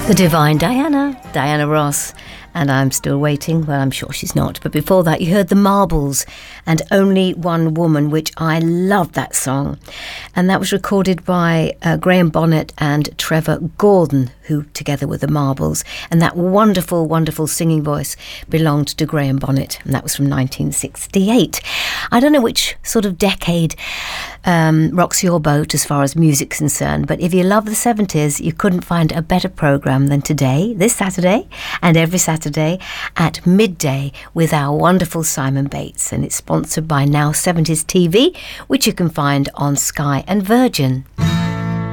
The Divine Diana Ross, and I'm still waiting. Well, I'm sure she's not. But before that, you heard The Marbles and Only One Woman, which I love that song. And that was recorded by Graham Bonnet and Trevor Gordon, who together were The Marbles. And that wonderful, wonderful singing voice belonged to Graham Bonnet, and that was from 1968. I don't know which sort of decade rocks your boat as far as music's concerned, but if you love the 70s, you couldn't find a better programme than today, this Saturday, and every Saturday at midday with our wonderful Simon Bates. And it's sponsored by Now 70s TV, which you can find on Sky and Virgin.